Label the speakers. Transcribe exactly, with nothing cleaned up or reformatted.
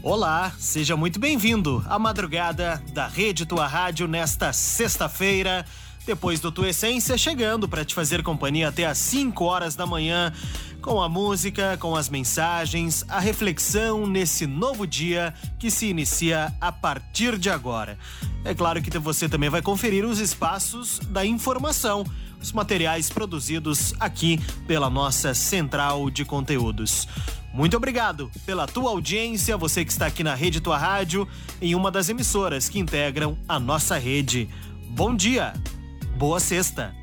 Speaker 1: Olá, seja muito bem-vindo à madrugada da Rede Tua Rádio nesta sexta-feira, depois do Tua Essência, chegando para te fazer companhia até às cinco horas da manhã, com a música, com as mensagens, a reflexão nesse novo dia que se inicia a partir de agora. É claro que você também vai conferir os espaços da informação, os materiais produzidos aqui pela nossa central de conteúdos. Muito obrigado pela tua audiência, você que está aqui na Rede Tua Rádio, em uma das emissoras que integram a nossa rede. Bom dia, boa sexta.